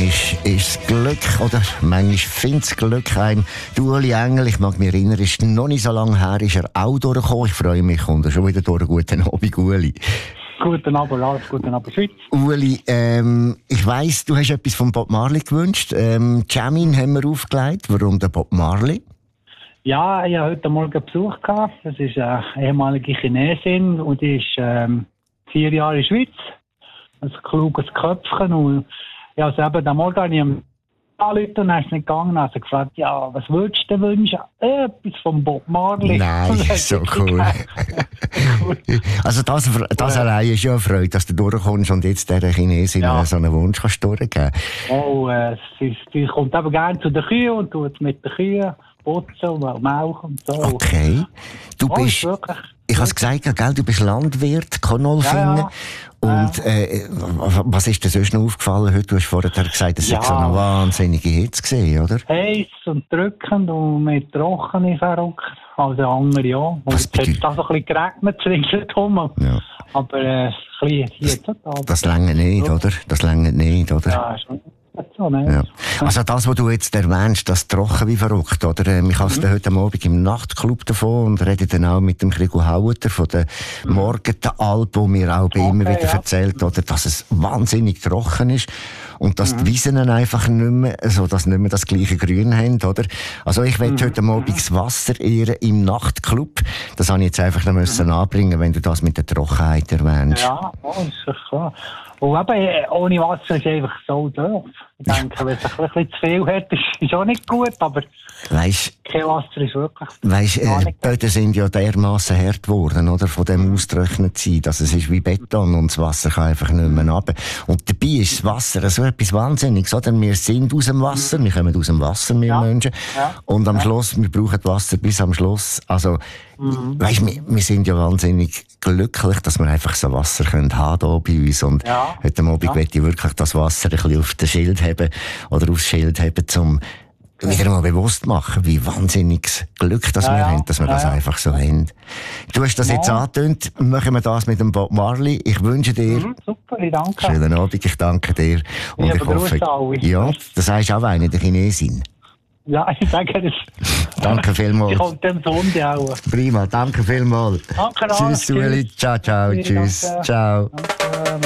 manchmal ist das Glück, oder manchmal findet das Glück ein. Du, Uli Engel, ich mag mich erinnern, ist noch nicht so lange her, ist er auch durchgekommen. Ich freue mich, kommt er schon wieder durch. Guten Abend, Uli. Guten Abend, Lars, guten Abend, Schweiz. Uli, ich weiss, du hast etwas von Bob Marley gewünscht. Jamin haben wir aufgelegt. Warum der Bob Marley? Ja, ich hatte heute Morgen Besuch gehabt. Das ist eine ehemalige Chinesin und die ist 4 Jahre in der Schweiz. Ein kluges Köpfchen. Und ja, also eben, am Morgen habe ich ihm angerufen und er ist nicht gegangen. Also gefragt, ja, was würdest du wünschen? Etwas von Bob Marley. Nein, so cool. Also das allein ist ja eine Freude, dass du durchkommst und jetzt dieser Chinesin so einen Wunsch kannst durchgeben. Oh, sie kommt eben gerne zu den Kühen und tut mit den Kühen putzen und melken und so. Okay. Du bist, ich habe es gesagt, gell, du bist Landwirt, Konolfingen. Ja. Und was ist dir sonst noch aufgefallen heute? Du hast vorher gesagt, es sei so eine wahnsinnige Hitze gesehen, oder? Heiß und drückend und mit trocken verrückt. Also andere auch. Und es hat auch so ein bisschen geregnet, ringsherum. Ja. Aber ein bisschen hier total. Das reicht nicht, oder? Das reicht nicht, oder? Ja, schon. So, ne? Ja. Also das, was du jetzt erwähnst, das trocken wie verrückt, oder? Ich habe es heute Abend im Nachtclub davon und rede dann auch mit dem Krigo Hauter von der Morgenalp, wo mir auch immer wieder erzählt, oder, dass es wahnsinnig trocken ist und dass die Wiesen einfach nicht mehr, also, dass nicht mehr das gleiche Grün haben, oder? Also ich will heute Abend das Wasser ehren im Nachtclub. Das habe ich jetzt einfach noch müssen anbringen, wenn du das mit der Trockenheit erwähnst. Ja, das ist klar. Und eben, ohne Wasser ist einfach so doof. Ich denke, wenn es ein bisschen zu viel hat, ist auch nicht gut, aber kein Wasser ist wirklich... Die Böden sind ja dermassen hart geworden, oder? Von dem ausgetrocknet sein, dass es ist wie Beton und das Wasser kann einfach nicht mehr runter. Und dabei ist das Wasser so etwas Wahnsinniges, oder? Wir sind aus dem Wasser, wir kommen aus dem Wasser, wir Menschen. Ja. Und am Schluss, wir brauchen Wasser bis am Schluss. Also, wir sind ja wahnsinnig glücklich, dass wir einfach so Wasser haben hier bei uns. Und heute Abend möchte ich wirklich das Wasser ein bisschen auf das Schild haben, oder aufs Schild haben, um wieder mal bewusst machen, wie wahnsinniges Glück das wir haben, dass wir das einfach so haben. Du hast das jetzt angetönt, machen wir das mit dem Bob Marley. Ich wünsche dir super, danke. Schönen Abend, ich danke dir. Und ich hoffe, das heißt auch eine der Chinesin. Ja, ich sage das. Danke vielmals. Ich kommt dem Sonntag auch. Prima, danke vielmals. Danke, Tschüss, Uli. Ciao, ciao. Tschüss. Ciao.